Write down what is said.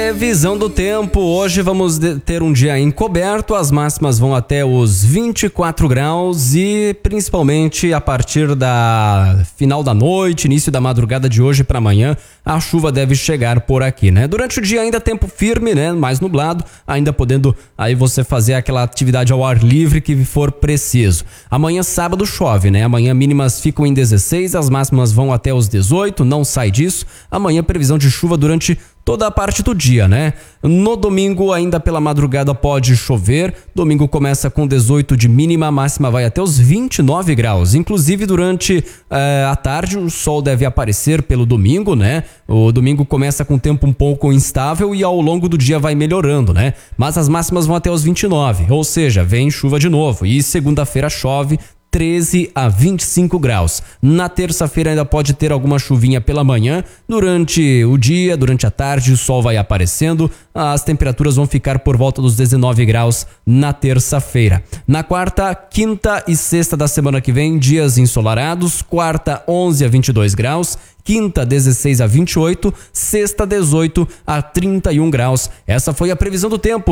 Previsão do tempo, hoje vamos ter um dia encoberto, as máximas vão até os 24 graus e principalmente a partir da final da noite, início da madrugada de hoje para amanhã, a chuva deve chegar por aqui, né? Durante o dia ainda tempo firme, né? Mais nublado, ainda podendo aí você fazer aquela atividade ao ar livre que for preciso. Amanhã sábado chove, né? Amanhã mínimas ficam em 16, as máximas vão até os 18, não sai disso. Amanhã previsão de chuva durante toda a parte do dia, né? No domingo, ainda pela madrugada pode chover. Domingo começa com 18 de mínima, a máxima vai até os 29 graus. Inclusive, durante a tarde, o sol deve aparecer pelo domingo, né? O domingo começa com tempo um pouco instável e ao longo do dia vai melhorando, né? Mas as máximas vão até os 29, ou seja, vem chuva de novo. E segunda-feira chove 13 a 25 graus. Na terça-feira ainda pode ter alguma chuvinha pela manhã. Durante o dia, durante a tarde, o sol vai aparecendo. As temperaturas vão ficar por volta dos 19 graus na terça-feira. Na quarta, quinta e sexta da semana que vem, dias ensolarados. Quarta, 11 a 22 graus. Quinta, 16 a 28. Sexta, 18 a 31 graus. Essa foi a previsão do tempo.